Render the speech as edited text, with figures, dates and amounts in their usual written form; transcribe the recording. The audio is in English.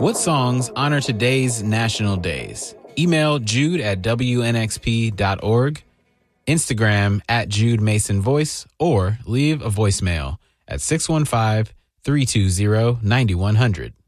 What songs honor today's national days? Email Jude at WNXP.org, Instagram at Jude Mason Voice, or leave a voicemail at 615-320-9100.